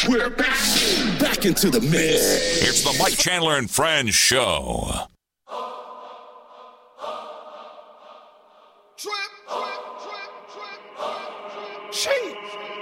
We're back into the mix. It's the Mike Chandler and Friends Show. She.